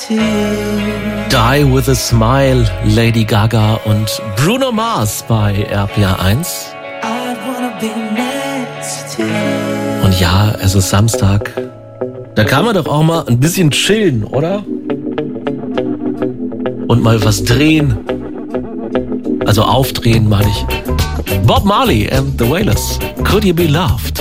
Die with a Smile, Lady Gaga und Bruno Mars bei RPR 1. Und ja, es ist Samstag. Da kann man doch auch mal ein bisschen chillen, oder? Und mal was drehen. Also aufdrehen, meine ich. Bob Marley and the Wailers. Could You Be Loved?